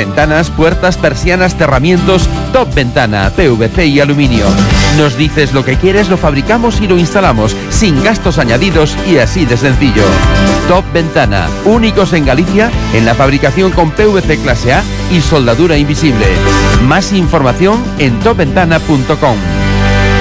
Ventanas, puertas, persianas, cerramientos, Top Ventana, PVC y aluminio. Nos dices lo que quieres, lo fabricamos y lo instalamos, sin gastos añadidos y así de sencillo. Top Ventana, únicos en Galicia en la fabricación con PVC clase A y soldadura invisible. Más información en topventana.com.